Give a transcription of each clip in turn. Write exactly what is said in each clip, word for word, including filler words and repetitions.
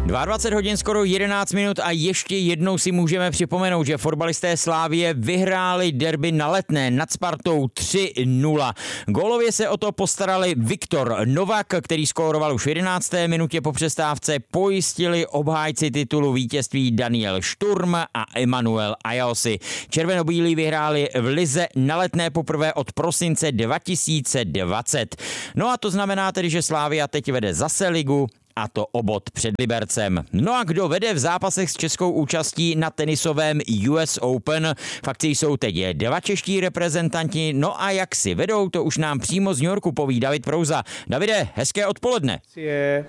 dvacet dva hodin, skoro jedenáct minut a ještě jednou si můžeme připomenout, že fotbalisté Slavie vyhráli derby na Letné nad Spartou tři nula. Gólově se o to postarali Viktor Novak, který skóroval už v jedenácté minutě po přestávce, pojistili obhájci titulu vítězství Daniel Šturm a Emanuel Ayosi. Červenobílí vyhráli v lize na Letné poprvé od prosince dva tisíce dvacet. No a to znamená tedy, že Slavia teď vede zase ligu, a to o bod před Libercem. No a kdo vede v zápasech s českou účastí na tenisovém U S Open? V akci jsou teď dva čeští reprezentanti, no a jak si vedou, to už nám přímo z New Yorku poví David Prouza. Davide, hezké odpoledne. Je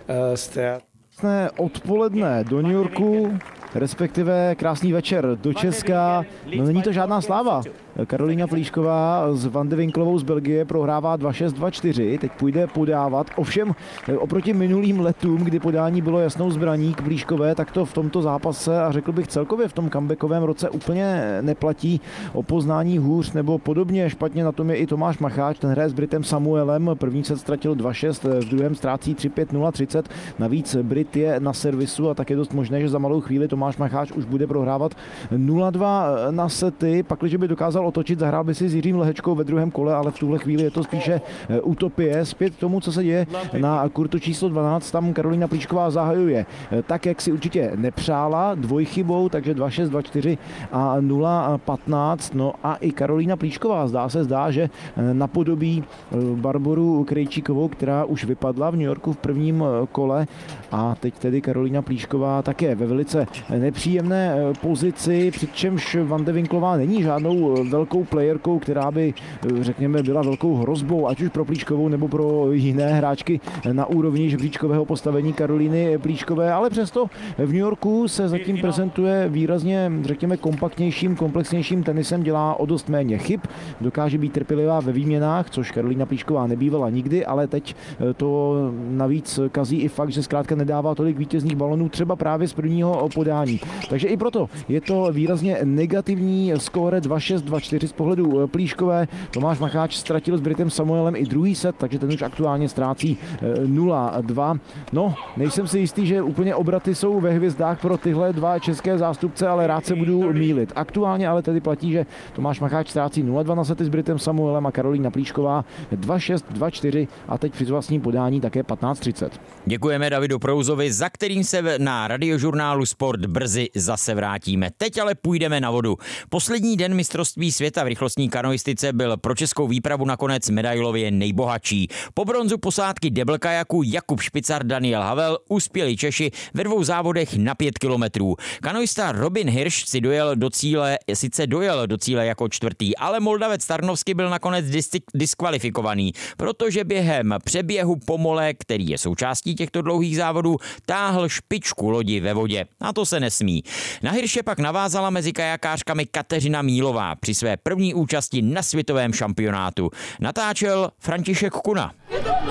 uh, odpoledne do New Yorku, respektive krásný večer do Česka. No není to žádná sláva. Karolína Plíšková s Van de Winklovou z Belgie prohrává dva šest dva čtyři, teď půjde podávat. Ovšem oproti minulým letům, kdy podání bylo jasnou zbraní k Plíškové, tak to v tomto zápase a řekl bych celkově v tom comebackovém roce úplně neplatí. O poznání hůř nebo podobně špatně na tom je i Tomáš Macháč, ten hraje s Britem Samuelem, první set ztratil dva šest, v druhém ztrácí tři pět nula třicet, navíc Brit je na servisu a tak je dost možné, že za malou chvíli Tomáš Macháč už bude prohrávat nula dva na sety, pakliže by dokázal otočit, zahrál by si s Jiřím Lehečkou ve druhém kole, ale v tuhle chvíli je to spíše utopie. Zpět k tomu, co se děje na kurtu číslo dvanáct, tam Karolína Plíšková zahajuje tak, jak si určitě nepřála, dvojchybou, takže dva šest dva čtyři a nula patnáct. No a i Karolína Plíšková zdá se zdá, že napodobí Barboru Krejčíkovou, která už vypadla v New Yorku v prvním kole a teď tedy Karolína Plíšková také ve velice nepříjemné pozici, přičemž Van de Winklová není žádnou velkou playerkou, která by, řekněme, byla velkou hrozbou, ať už pro Plíškovou nebo pro jiné hráčky na úrovni žebříčkového postavení Karolíny Plíškové, ale přesto v New Yorku se zatím prezentuje výrazně, řekněme, kompaktnějším, komplexnějším tenisem, dělá o dost méně chyb, dokáže být trpělivá ve výměnách, což Karolína Plíšková nebývala nikdy, ale teď to navíc kazí i fakt, že zkrátka nedává tolik vítězných balonů, třeba právě z prvního podání. Takže i proto je to výrazně negativní skóre dva šest dva čtyři z pohledu Plíškové. Tomáš Macháč ztratil s Britem Samuelem i druhý set, takže ten už aktuálně ztrácí nula dva. No, nejsem si jistý, že úplně obraty jsou ve hvězdách pro tyhle dva české zástupce, ale rád se budu mýlit. Aktuálně ale tedy platí, že Tomáš Macháč ztrácí nula dva na sety s Britem Samuelem a Karolína Plíšková dva šest dva čtyři a teď při vlastním podání také patnáct třicet. Děkujeme Davidu Prouzovi, za kterým se na radiožurnálu Sport brzy zase vrátíme. Teď ale půjdeme na vodu. Poslední den mistrovství světa v rychlostní kanoistice byl pro českou výpravu nakonec medailově nejbohatší. Po bronzu posádky debl kajaku Jakub Špicar, Daniel Havel uspěli Češi ve dvou závodech na pět kilometrů. Kanoista Robin Hirsch si dojel do cíle, sice dojel do cíle jako čtvrtý, ale Moldavec Tarnovsky byl nakonec dis- diskvalifikovaný, protože během přeběhu po mole, který je součástí těchto dlouhých závodů, táhl špičku lodi ve vodě. A to se nesmí. Na Hirsche pak navázala mezi kajakářkami Kateřina Mílová při své první účasti na světovém šampionátu. Natáčel František Kuna. Je to,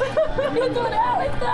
je to realita.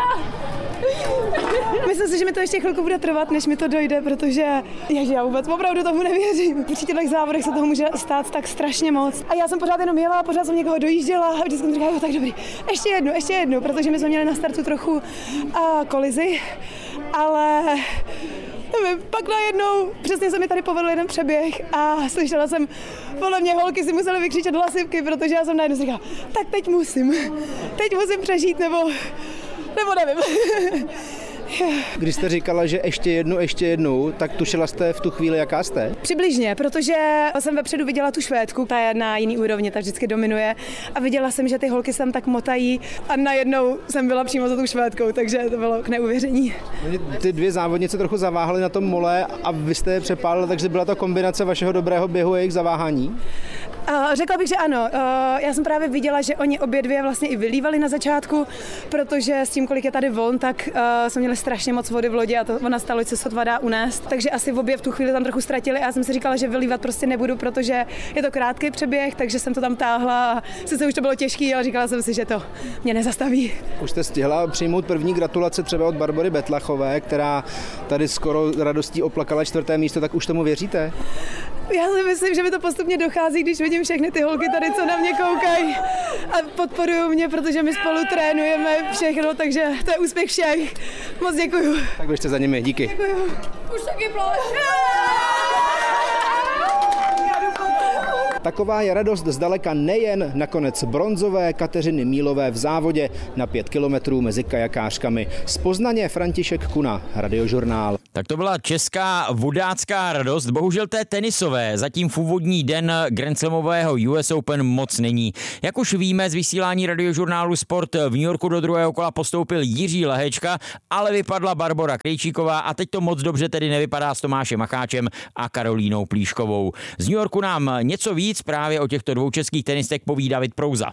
Myslím si, že mi to ještě chvilku bude trvat, než mi to dojde, protože ježi, já vůbec opravdu tomu nevěřím. Při těch závodech se toho může stát tak strašně moc. A já jsem pořád jenom jela, pořád jsem někoho dojížděla a vždycky jsem říkala, jo, tak dobrý, ještě jednu, ještě jednu, protože my jsme měli na startu trochu a, kolizi, ale nevím, pak najednou přesně se mi tady povedl jeden přeběh a slyšela jsem, podle mě holky si musely vykřičet hlasivky, protože já jsem najednou říkala, tak teď musím, teď musím přežít, nebo, nebo nevím. Když jste říkala, že ještě jednu, ještě jednu, tak tušila jste v tu chvíli, jaká jste? Přibližně, protože jsem vepředu viděla tu Švédku, ta je na jiný úrovni, ta vždycky dominuje a viděla jsem, že ty holky se tam tak motají a najednou jsem byla přímo za tou Švédkou, takže to bylo k neuvěření. Ty dvě závodnice trochu zaváhaly na tom mole a vy jste je přepálili, takže byla to kombinace vašeho dobrého běhu a jejich zaváhání? Uh, řekla bych, že ano. Uh, já jsem právě viděla, že oni obě dvě vlastně i vylívali na začátku, protože s tím, kolik je tady von, tak uh, jsme měli strašně moc vody v lodi a to ona ta loď se sotva dá unést. Takže asi v obě v tu chvíli tam trochu ztratili a já jsem si říkala, že vylívat prostě nebudu, protože je to krátký přeběh, takže jsem to tam táhla a sice už to bylo těžký, ale říkala jsem si, že to mě nezastaví. Už jste stihla přijmout první gratulace třeba od Barbory Betlachové, která tady skoro radostí oplakala čtvrté místo, tak už tomu věříte? Já si myslím, že mi to postupně dochází, když vidím všechny ty holky tady, co na mě koukají a podporují mě, protože my spolu trénujeme všechno, takže to je úspěch všech. Moc děkuju. Tak běžte za nimi, díky. Děkuju. Už taky pláč. Taková je radost zdaleka nejen nakonec bronzové Kateřiny Mílové v závodě na pět kilometrů mezi kajakářkami. Z Poznaně František Kuna, Radiožurnál. Tak to byla česká vodácká radost. Bohužel té tenisové zatím v úvodní den Grand Slamového U S Open moc není. Jak už víme z vysílání Radiožurnálu Sport, v New Yorku do druhého kola postoupil Jiří Lehečka, ale vypadla Barbora Krejčíková a teď to moc dobře tedy nevypadá s Tomášem Macháčem a Karolínou Plíškovou. Z New Yorku nám něco víc právě o těchto dvou českých tenistech poví David Prouza.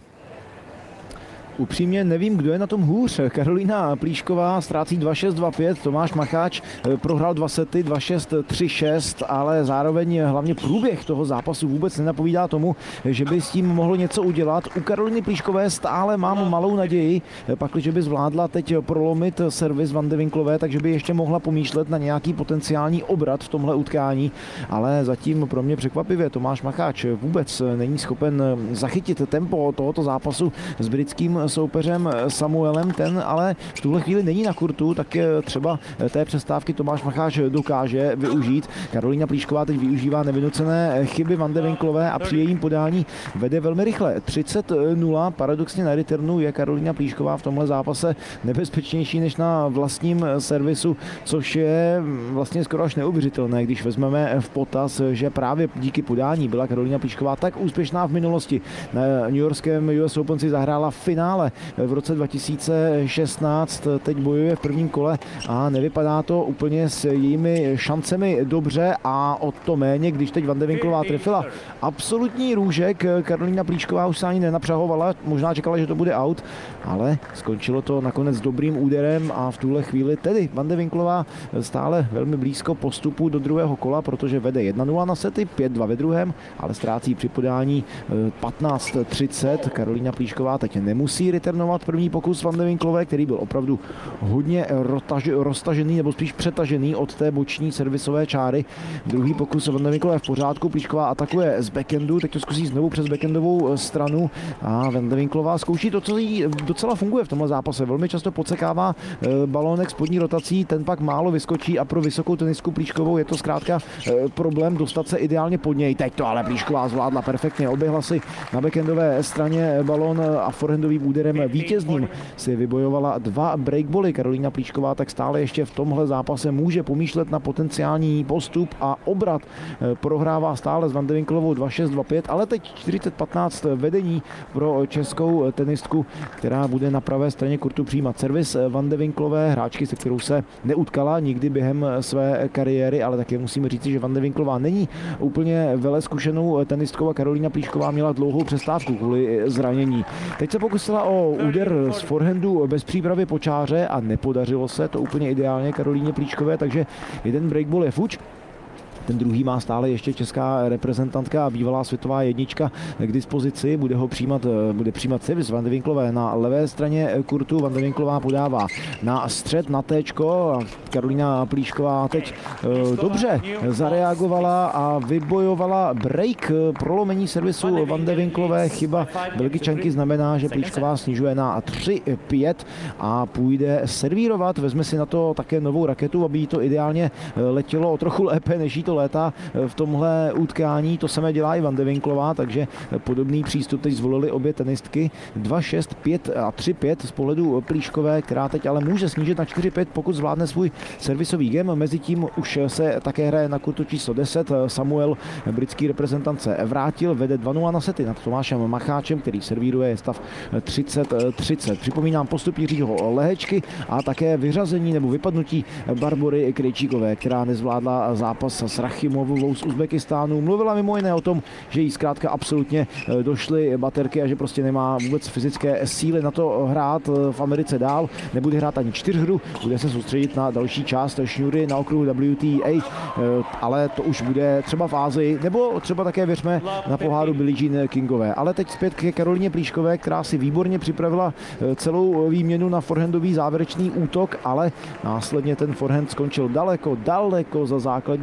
Upřímně nevím, kdo je na tom hůř. Karolína Plíšková ztrácí dva šest dva pět, Tomáš Macháč prohrál dva sety dva šest tři šest, ale zároveň hlavně průběh toho zápasu vůbec nenapovídá tomu, že by s tím mohlo něco udělat. U Karolíny Plíškové stále mám malou naději, pakliže by zvládla teď prolomit servis Van de Winklové, takže by ještě mohla pomýšlet na nějaký potenciální obrat v tomhle utkání, ale zatím pro mě překvapivě Tomáš Macháč vůbec není schopen zachytit tempo tohoto zápasu s britským soupeřem Samuelem, ten ale v tuhle chvíli není na kurtu, tak třeba té přestávky Tomáš Macháč dokáže využít. Karolína Plíšková teď využívá nevynucené chyby Van de Winklové a při jejím podání vede velmi rychle. třicet nula, paradoxně na returnu je Karolína Plíšková v tomhle zápase nebezpečnější než na vlastním servisu, což je vlastně skoro až neuvěřitelné, když vezmeme v potaz, že právě díky podání byla Karolína Plíšková tak úspěšná v minulosti. Na New Yorkském U S Open si zahrála finále v roce dva tisíce šestnáct, teď bojuje v prvním kole a nevypadá to úplně s jejími šancemi dobře a o to méně, když teď Van de Winklová trefila absolutní růžek. Karolína Plíšková už se ani nenapřahovala, možná čekala, že to bude out, ale skončilo to nakonec dobrým úderem a v tuhle chvíli tedy Van de Winklová stále velmi blízko postupu do druhého kola, protože vede jedna nula na sety, pět dva ve druhém, ale ztrácí při podání patnáct třicet. Karolína Plíšková teď nemusí returnovat první pokus Van de Winklové, který byl opravdu hodně roztažený nebo spíš přetažený od té boční servisové čáry. Druhý pokus Van de Winklové v pořádku, Plíšková atakuje z backendu, teď to zkusí znovu přes backendovou stranu a Van de Winklová zkouší to, co jí docela funguje v tomhle zápase. Velmi často podsekává balónek spodní rotací, ten pak málo vyskočí a pro vysokou tenistku Plíškovou je to zkrátka problém dostat se ideálně pod něj. Teď to ale Plíšková zvládla perfektně, oběhla si na backendové straně balón a forehandovým úderem vítězným si vybojovala dva breakboly. Karolína Plíšková tak stále ještě v tomhle zápase může pomýšlet na potenciální postup a obrat. Prohrává stále s Van de Winklovou dva šest dva pět, ale teď čtyřicet patnáct vedení pro českou tenistku, která bude na pravé straně kurtu přijímat servis Van de Winklové, hráčky, se kterou se neutkala nikdy během své kariéry, ale také musíme říct, že Van de Winklová není úplně velezkušenou tenistkou a Karolína Plíšková měla dlouhou přestávku kvůli zranění. Teď se pokusila o úder z forehandu bez přípravy po čáře a nepodařilo se to úplně ideálně Karolíně Plíškové, takže jeden breakball je fuč. Ten druhý má stále ještě česká reprezentantka a bývalá světová jednička k dispozici. Bude ho přijímat, bude přijímat servis Van de Winklové na levé straně kurtu. Van de Winklová podává na střed, na téčko. Karolína Plíšková teď dobře zareagovala a vybojovala break. Prolomení servisu Van de Winklové. Chyba Belgičanky znamená, že Plíšková snižuje na tři pět a půjde servírovat. Vezme si na to také novou raketu, aby jí to ideálně letělo o trochu lépe, než jí to léta v tomhle utkání. To samé dělá i Van de Winklová, takže podobný přístup teď zvolili obě tenistky. dva šest pět a tři pět z pohledu Plíškové, která teď ale může snížit na čtyři pět, pokud zvládne svůj servisový game. Mezitím už se také hraje na kurtu číslo deset. Samuel, britský reprezentant, se vrátil, vede dva nula na sety nad Tomášem Macháčem, který servíruje, je stav třicet třicet. Připomínám postup Jiřího Lehečky a také vyřazení nebo vypadnutí Barbory Krejčíkové, která nezvládla zápas s Rachimovou z Uzbekistánu. Mluvila mimo jiné o tom, že jí zkrátka absolutně došly baterky a že prostě nemá vůbec fyzické síly na to hrát v Americe dál. Nebude hrát ani čtyřhru, bude se soustředit na další část šňůry na okruhu W T A, ale to už bude třeba v Ázii, nebo třeba také věřme na poháru Billie Jean Kingové. Ale teď zpět ke Karolíně Plíškové, která si výborně připravila celou výměnu na forehandový závěrečný útok, ale následně ten forehand skončil daleko, daleko za základní část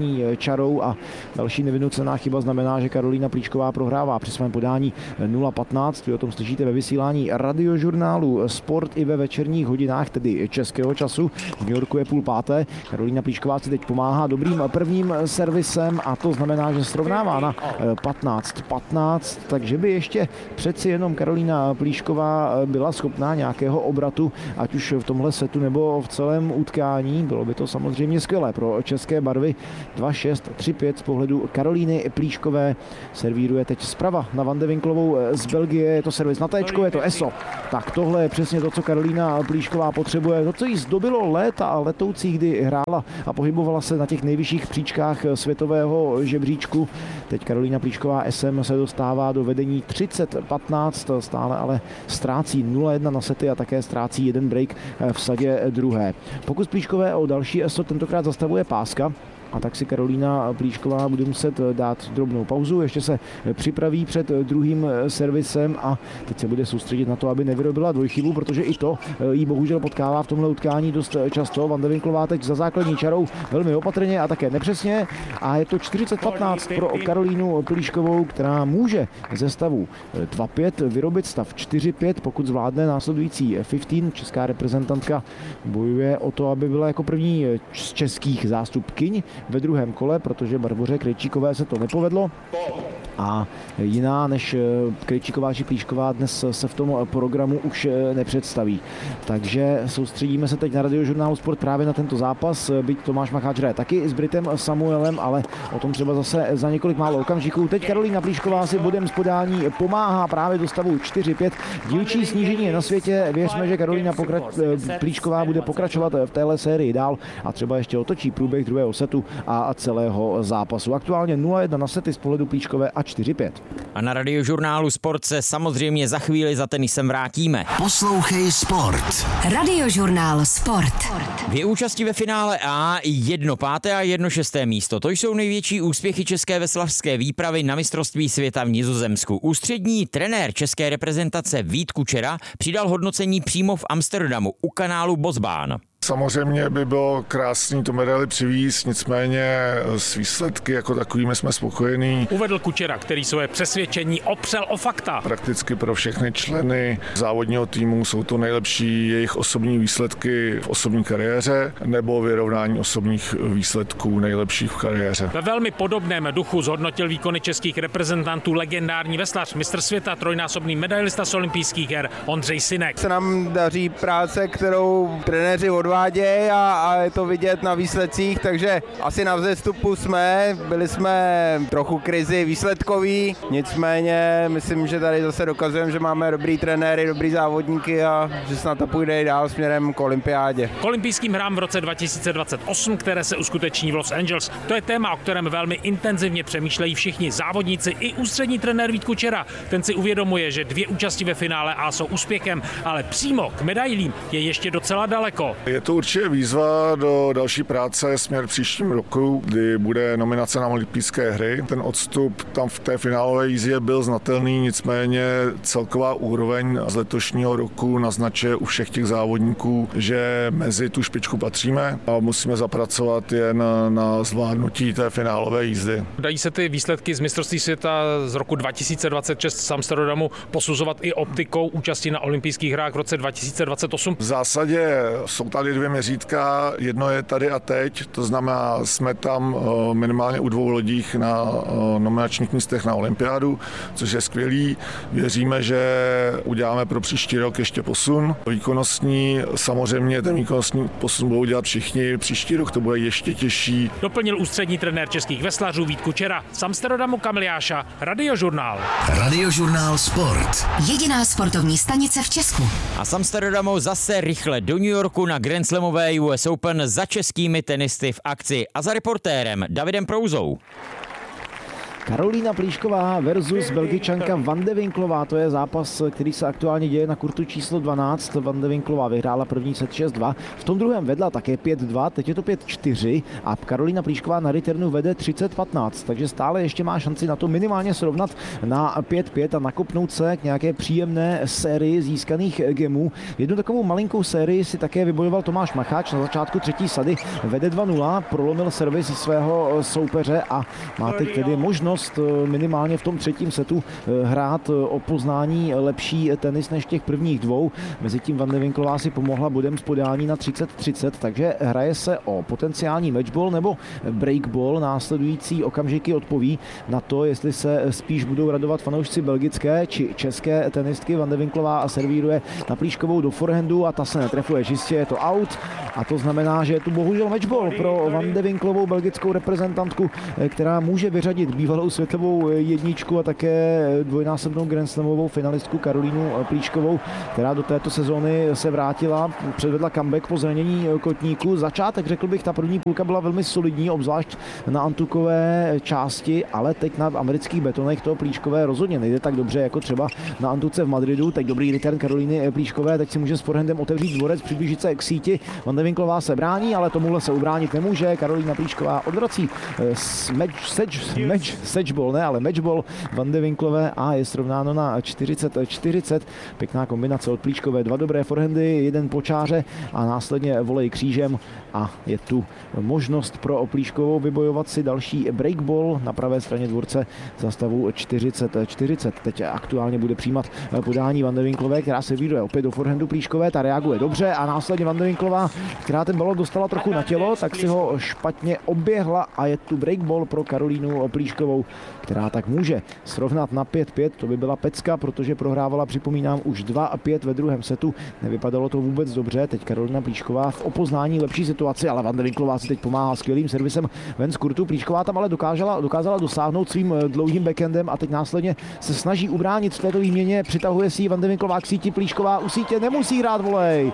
čarou a další nevynucená chyba znamená, že Karolína Plíšková prohrává při svém podání nula patnáct. Vy o tom slyšíte ve vysílání Radiožurnálu Sport i ve večerních hodinách, tedy českého času. V New Yorku je půl páté. Karolína Plíšková si teď pomáhá dobrým prvním servisem a to znamená, že srovnává na patnáct patnáct, takže by ještě přeci jenom Karolína Plíšková byla schopná nějakého obratu, ať už v tomhle setu nebo v celém utkání. Bylo by to samozřejmě skvělé pro české barvy. dva šest, tři pět z pohledu Karolíny Plíškové. Servíruje teď zprava na Van de Winklovou z Belgie. Je to servis na téčko, je to E S O. Tak tohle je přesně to, co Karolína Plíšková potřebuje. To, co jí zdobilo léta a letoucí, kdy hrála a pohybovala se na těch nejvyšších příčkách světového žebříčku. Teď Karolína Plíšková S M se dostává do vedení třicet patnáct, stále ale ztrácí nula jedna na sety a také ztrácí jeden break v sadě druhé. Pokus Plíškové o další E S O tentokrát zastavuje páska. A tak si Karolína Plíšková bude muset dát drobnou pauzu, ještě se připraví před druhým servisem a teď se bude soustředit na to, aby nevyrobila dvojchybu, protože i to jí bohužel potkává v tomhle utkání dost často. Van de Winklová teď za základní čarou velmi opatrně a také nepřesně a je to čtyřicet patnáct pro Karolínu Plíškovou, která může ze stavu dva pět vyrobit stav čtyři pět, pokud zvládne následující patnáct. Česká reprezentantka bojuje o to, aby byla jako první z českých zástupkyň ve druhém kole, protože Barboře Krejčíkové se to nepovedlo a jiná než Krejčíková či Plíšková dnes se v tom programu už nepředstaví. Takže soustředíme se teď na Radiožurnálu Sport právě na tento zápas, byť Tomáš Macháč hraje taky s Britem Samuelem, ale o tom třeba zase za několik málo okamžiků. Teď Karolína Plíšková si bodem z podání pomáhá právě do stavu čtyři pět. Dílčí snížení je na světě, věřme, že Karolína pokra- Plíšková bude pokračovat v téhle sérii dál a třeba ještě otočí průběh druhého setu a celého zápasu. Aktuálně nula jedna na sety z pohledu Plíškové a čtyři pět. A na Radiožurnálu Sport se samozřejmě za chvíli za tenisem vrátíme. Poslouchej Sport. Radiožurnál Sport. Dvě účasti ve finále A, jedno páté a jedno šesté místo. To jsou největší úspěchy české veslařské výpravy na mistrovství světa v Nizozemsku. Ústřední trenér české reprezentace Vít Kučera přidal hodnocení přímo v Amsterdamu u kanálu Bosbahn. Samozřejmě by bylo krásný tu medaili přivízt, nicméně s výsledky jako takovými jsme spokojení. Uvedl Kučera, který své přesvědčení opřel o fakta. Prakticky pro všechny členy závodního týmu jsou to nejlepší jejich osobní výsledky v osobní kariéře nebo vyrovnání osobních výsledků nejlepších v kariéře. Ve velmi podobném duchu zhodnotil výkony českých reprezentantů legendární veslař, mistr světa, trojnásobný medailista z olympijských her Ondřej Synek. Se nám daří práce, kterou trenéři odvádějí A, a je to vidět na výsledcích, takže asi na vzestupu jsme, byli jsme trochu krizi výsledkový, nicméně myslím, že tady zase dokazujeme, že máme dobrý trenéry, dobrý závodníky a že snad to půjde i dál směrem k olympiádě. K olympijským hrám v roce dva tisíce dvacet osm, které se uskuteční v Los Angeles. To je téma, o kterém velmi intenzivně přemýšlejí všichni závodníci i ústřední trenér Vít Kučera. Ten si uvědomuje, že dvě účasti ve finále A jsou úspěchem, ale přímo k medailím je ještě docela daleko. Je to určitě výzva do další práce směr příštím roku, kdy bude nominace na olympijské hry. Ten odstup tam v té finálové jízdě byl znatelný, nicméně celková úroveň z letošního roku naznačuje u všech těch závodníků, že mezi tu špičku patříme a musíme zapracovat jen na zvládnutí té finálové jízdy. Dají se ty výsledky z mistrovství světa z roku dva tisíce dvacet šest z Amsterdamu posuzovat i optikou účasti na olympijských hrách v roce dva tisíce dvacet osm? V zásadě jsou tady dvě měřítka, jedno je tady a teď, to znamená, jsme tam minimálně u dvou lodích na nominačních místech na olympiádu, což je skvělý. Věříme, že uděláme pro příští rok ještě posun. Výkonnostní, samozřejmě ten výkonnostní posun budou dělat všichni, příští rok to bude ještě těžší. Doplnil ústřední trenér českých veslařů Vít Kučera. Z Amsterdamu Kamil Jáša, Radiožurnál. Radiožurnál Sport. Jediná sportovní stanice v Česku. A z Amsterdamu zase rychle do New Yorku na Grand Slamové U S Open za českými tenisty v akci a za reportérem Davidem Prouzou. Karolína Plíšková versus Belgičanka Van de Winklová. To je zápas, který se aktuálně děje na kurtu číslo dvanáct. Van de Winklová vyhrála první set šest dva. V tom druhém vedla také pět dva, teď je to pět čtyři a Karolína Plíšková na returnu vede třicet patnáct. Takže stále ještě má šanci na to minimálně srovnat na pět pět a nakopnout se k nějaké příjemné sérii získaných gemů. Jednu takovou malinkou sérii si také vybojoval Tomáš Macháč na začátku třetí sady. Vede dva nula, prolomil servis svého soupeře a má teď tedy možnost minimálně v tom třetím setu hrát o poznání lepší tenis než těch prvních dvou. Mezitím Van de Winklová si pomohla bodem z podání na třicet třicet, takže hraje se o potenciální matchball nebo breakball. Následující okamžiky odpoví na to, jestli se spíš budou radovat fanoušci belgické či české tenistky. Van de Winklová servíruje na Plíškovou do forehandu a ta se netrefuje čistě, je to out a to znamená, že je tu bohužel matchball pro Van de Winklovou, belgickou reprezentantku, která může vyřadit bývalou světovou jedničku a také dvojnásobnou Grand Slamovou finalistku Karolínu Plíškovou, která do této sezóny se vrátila, předvedla comeback po zranění kotníku. Začátek, řekl bych, ta první půlka byla velmi solidní, obzvlášť na antukové části, ale teď na amerických betonech to Plíškové rozhodně nejde tak dobře jako třeba na antuce v Madridu. Teď dobrý return Karolíny Plíškové, teď si může s forehandem otevřít dvorec, přiblížit se k síti. Van de Winklová se brání, ale tomuhle se ubránit nemůže. Karolína Plíšková odvrací match, match, match, matchball, ne, ale matchball Van de Winklové a je srovnáno na čtyřicet čtyřicet. Pěkná kombinace od Plíškové, dva dobré forehandy, jeden po čáře a následně volej křížem a je tu možnost pro Plíškovou vybojovat si další breakball na pravé straně dvorce za stavu čtyřicet čtyřicet. Teď aktuálně bude přijímat podání Van de Winklové, která se vyduje opět do forehandu Plíškové, ta reaguje dobře a následně Van de Winklová, která ten balon dostala trochu na tělo, tak si ho špatně oběhla a je tu breakball pro Karolínu Plíškovou, která tak může srovnat na pět pět. To by byla pecka, protože prohrávala, připomínám, už dva pět ve druhém setu. Nevypadalo to vůbec dobře. Teď Karolína Plíšková v opoznání lepší situaci, ale Van de Winklová si teď pomáhá skvělým servisem ven z kurtu. Plíšková tam ale dokázala, dokázala dosáhnout svým dlouhým backendem a teď následně se snaží ubránit v této výměně. Přitahuje si Van de Winklová k síti, Plíšková u sítě nemusí hrát volej.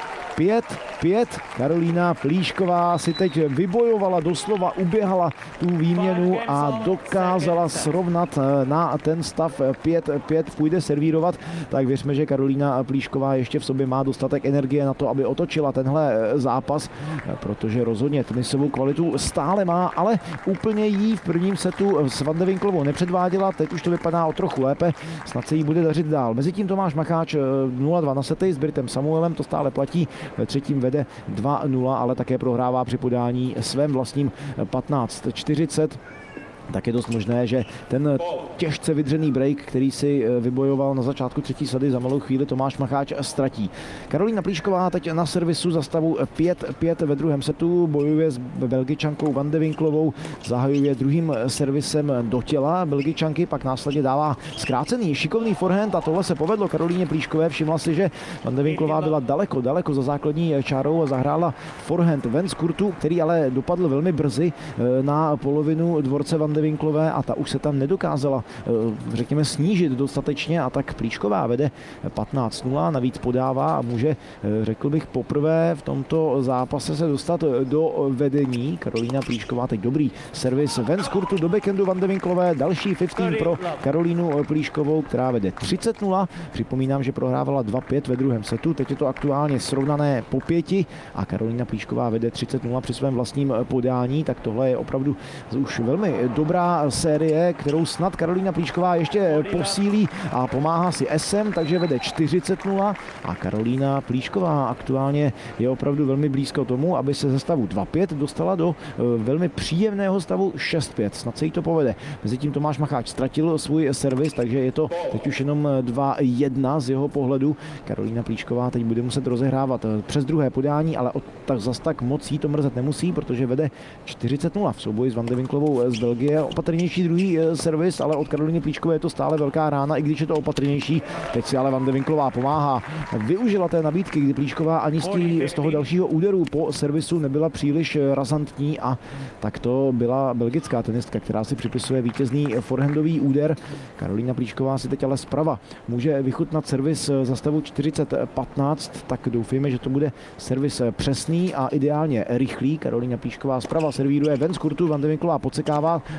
pět pět. Karolína Plíšková si teď vybojovala, doslova uběhala tu výměnu a dokázala srovnat na ten stav pět pět. Půjde servírovat, tak věřme, že Karolína Plíšková ještě v sobě má dostatek energie na to, aby otočila tenhle zápas, protože rozhodně tenisovou kvalitu stále má, ale úplně jí v prvním setu s Van de Winklovou nepředváděla, teď už to vypadá o trochu lépe, snad se jí bude dařit dál. Mezitím Tomáš Macháč nula dva na sety s Britem Samuelem, to stále platí. Ve třetím vede dva nula, ale také prohrává při podání svém vlastním patnáct čtyřicet. Tak je dost možné, že ten těžce vydřený break, který si vybojoval na začátku třetí sady, za malou chvíli Tomáš Macháč ztratí. Karolína Plíšková teď na servisu za stavu pět pět ve druhém setu, bojuje s Belgičankou Van de Winklovou, zahajuje druhým servisem do těla Belgičanky, pak následně dává zkrácený šikovný forehand a tohle se povedlo Karolíně Plíškové. Všimla si, že Van de Winklová byla daleko, daleko za základní čárou a zahrála forehand ven z kurtu, který ale dopadl velmi brzy na polovinu dvorce Van de Winklové a ta už se tam nedokázala, řekněme, snížit dostatečně a tak Plíšková vede patnáct nula, navíc podává a může, řekl bych, poprvé v tomto zápase se dostat do vedení. Karolína Plíšková teď dobrý servis ven z kurtu do backhandu Van de Winklové, další patnáct pro Karolínu Plíškovou, která vede třicet nula. Připomínám, že prohrávala dva pět ve druhém setu, teď je to aktuálně srovnané po pěti a Karolína Plíšková vede třicet nula při svém vlastním podání, tak tohle je opravdu už velmi dobrá série, kterou snad Karolína Plíšková ještě posílí a pomáhá si esem, takže vede čtyřicet nula a Karolína Plíšková aktuálně je opravdu velmi blízko tomu, aby se ze stavu dva pět dostala do velmi příjemného stavu šest pět. Snad se jí to povede. Mezitím Tomáš Macháč ztratil svůj servis, takže je to teď už jenom dva jedna z jeho pohledu. Karolína Plíšková teď bude muset rozehrávat přes druhé podání, ale tak zas tak moc jí to mrzet nemusí, protože vede čtyřicet nula v souboji s Van de Winklovou z Belgie. Opatrnější druhý servis, ale od Karolíny Plíškové je to stále velká rána, i když je to opatrnější. Teď si ale Van de Winklová pomáhá. Využila té nabídky, kdy Plíšková ani z, tí, z toho dalšího úderu po servisu nebyla příliš razantní a tak to byla belgická tenistka, která si připisuje vítězný forehandový úder. Karolína Plíšková si teď ale zprava může vychutnat servis za stavu čtyřicet patnáct, tak doufejme, že to bude servis přesný a ideálně rychlý. Karolína Plíšková zprava servíruje ven z kurtu, Van de Winklová podsekává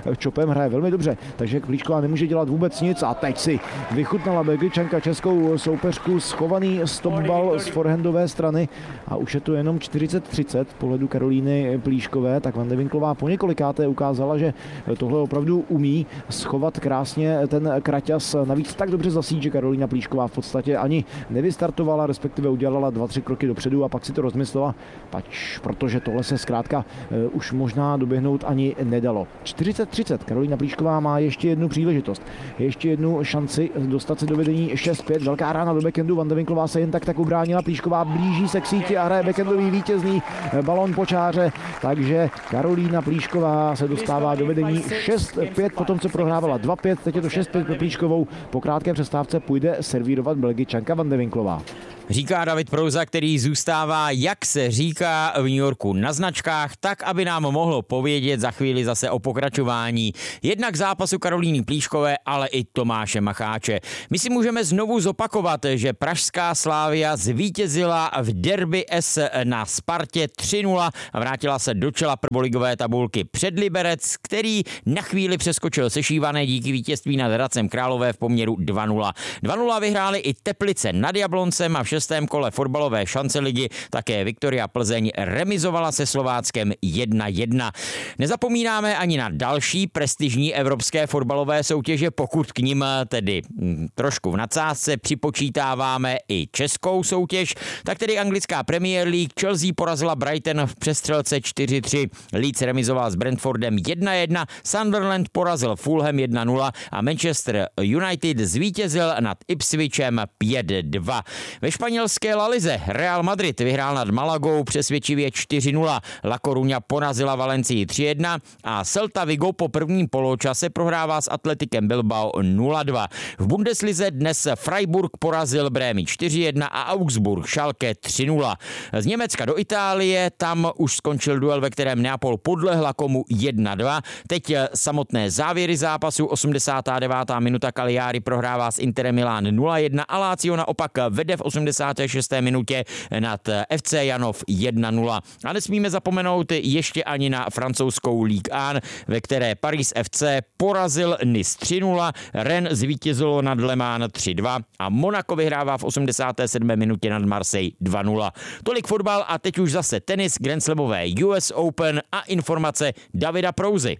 čopem, hraje velmi dobře, takže Plíšková nemůže dělat vůbec nic a teď si vychutnala Belgičanka českou soupeřku, schovaný stopbal z forehandové strany a už je to jenom čtyřicet třicet pohledu Karolíny Plíškové, tak Van de Winklová po několikáté ukázala, že tohle opravdu umí schovat krásně ten kraťas, navíc tak dobře zasít, že Karolína Plíšková v podstatě ani nevystartovala, respektive udělala dva, tři kroky dopředu a pak si to rozmyslela, pač, protože tohle se zkrátka uh, už možná doběhnout ani nedalo. čtyřicet třicet, Karolína Plíšková má ještě jednu příležitost, ještě jednu šanci dostat se do vedení šest pět, velká rána do backhandu, Van de Winklová se jen tak tak ubránila, Plíšková blíží se k síti a hraje backhandový vítězný balón po čáře, takže Karolína Plíšková se dostává do vedení šest pět, potom co prohrávala dva pět, teď je to šest pět pro Plíškovou, po krátké přestávce půjde servírovat Belgičanka Van de Winklová. Říká David Prouza, který zůstává, jak se říká v New Yorku, na značkách, tak, aby nám mohlo povědět za chvíli zase o pokračování jednak zápasu Karolíny Plíškové, ale i Tomáše Macháče. My si můžeme znovu zopakovat, že pražská Slavia zvítězila v derby S na Spartě tři nula a vrátila se do čela prvoligové tabulky před Liberec, který na chvíli přeskočil Sešívané díky vítězství nad Hradcem Králové v poměru dva nula. dva nula vyhráli i Teplice nad Jabloncem a v šestém kole fotbalové šance ligy také Viktoria Plzeň remizovala se Slováckem jedna jedna. Nezapomínáme ani na další prestižní evropské fotbalové soutěže, pokud k nim tedy trošku v nadsázce připočítáváme i českou soutěž, tak tedy anglická Premier League. Chelsea porazila Brighton v přestřelce čtyři tři, Leeds remizoval s Brentfordem jedna jedna, Sunderland porazil Fulham jedna nula a Manchester United zvítězil nad Ipswichem pět dva. Ve španělské La Lize Real Madrid vyhrál nad Malagou přesvědčivě čtyři nula, La Coruña porazila Valencii tři jedna a Celta Vigo po prvním poločase prohrává s Atletikem Bilbao nula dva. V Bundeslize dnes Freiburg porazil Brémy čtyři jedna a Augsburg Schalke tři nula. Z Německa do Itálie, tam už skončil duel, ve kterém Neapol podlehla Komu jedna dva. Teď samotné závěry zápasu, osmdesátá devátá minuta, Cagliari prohrává s Interem Milán nula jedna a Lazio naopak vede v osmdesáté šesté minutě nad F C Janov jedna nula. A nesmíme zapomenout ještě ani na francouzskou Ligue jedna, ve které Paris F C porazil Nice tři nula, Rennes zvítězilo nad Le Mans tři dva a Monaco vyhrává v osmdesáté sedmé minutě nad Marseille dva nula. Tolik fotbal a teď už zase tenis, Grand Slamové U S Open a informace Davida Prouzy.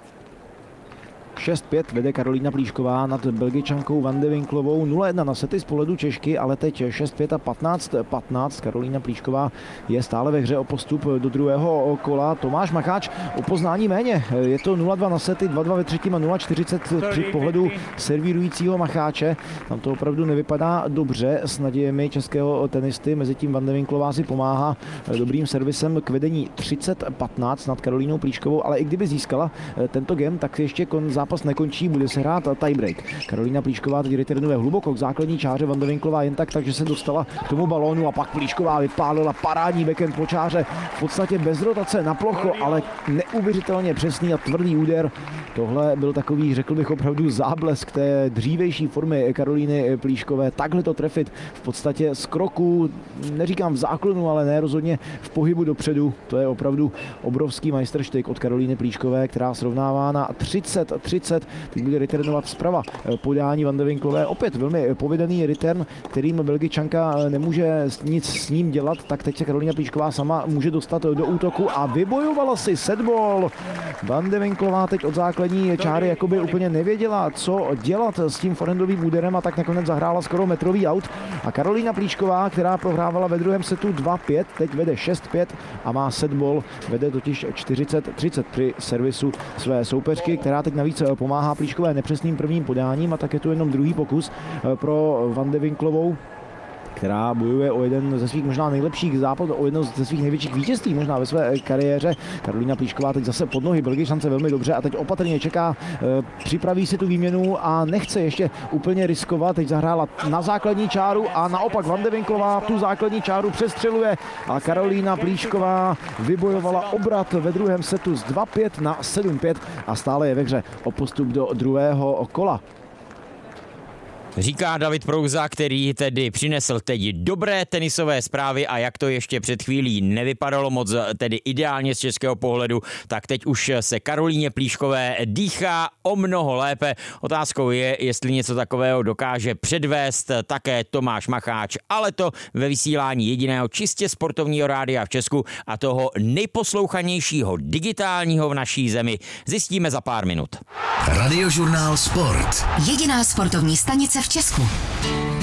šest pět vede Karolína Plíšková nad Belgičankou Van de Winklovou, nula jedna na sety z pohledu Češky, ale teď šest pět a patnáct patnáct. Karolína Plíšková je stále ve hře o postup do druhého kola. Tomáš Macháč o poznání méně. Je to nula dva na sety, dva dva ve třetím a nula čtyřicet při pohledu servírujícího Macháče. Tam to opravdu nevypadá dobře s nadějemi českého tenisty. Mezitím Van de Winklová si pomáhá dobrým servisem k vedení třicet patnáct nad Karolínou Plíškovou, ale i kdyby získala tento game, tak ještě kon zápas nekončí, bude se hrát tiebreak. Karolína Plíšková teď returnuje hluboko k základní čáře, Van de Winklová jen tak, takže se dostala k tomu balónu a pak Plíšková vypálila parádní backhand po čáře, v podstatě bez rotace na plocho, ale neuvěřitelně přesný a tvrdý úder. Tohle byl takový, řekl bych, opravdu záblesk té dřívejší formy Karolíny Plíškové. Takhle to trefit v podstatě z kroku, neříkám v záklonu, ale ne rozhodně v pohybu dopředu. To je opravdu obrovský majstrštyk od Karolíny Plíškové, která srovnává na třicet třicet. Teď bude returnovat zprava podání Van de Winklové. Opět velmi povedený return, kterým Belgičanka nemůže nic s ním dělat, tak teď se Karolína Plíšková sama může dostat do útoku a vybojovala si setball. Van de Winklová teď od základní čáry jakoby úplně nevěděla, co dělat s tím forehandovým úderem a tak nakonec zahrála skoro metrový aut. A Karolína Plíšková, která prohrávala ve druhém setu dva pět, teď vede šest pět a má setball, vede totiž čtyřicet třicet při servisu své soupeřky, která teď navíc pomáhá Plíškové nepřesným prvním podáním a tak je tu jenom druhý pokus pro Van de Winklovou, která bojuje o jeden ze svých možná nejlepších zápasů, o jedno ze svých největších vítězství možná ve své kariéře. Karolína Plíšková teď zase pod nohy Belgičance velmi dobře a teď opatrně čeká, připraví si tu výměnu a nechce ještě úplně riskovat. Teď zahrála na základní čáru a naopak Van de Winklová tu základní čáru přestřeluje a Karolína Plíšková vybojovala obrat ve druhém setu z dva pět na sedm pět a stále je ve hře o postup do druhého kola. Říká David Prouza, který tedy přinesl teď dobré tenisové zprávy a jak to ještě před chvílí nevypadalo moc tedy ideálně z českého pohledu, tak teď už se Karolíně Plíškové dýchá o mnoho lépe. Otázkou je, jestli něco takového dokáže předvést také Tomáš Macháč, ale to ve vysílání jediného čistě sportovního rádia v Česku a toho nejposlouchanějšího digitálního v naší zemi. Zjistíme za pár minut. Radiožurnál Sport. Jediná sportovní stanice v Česku.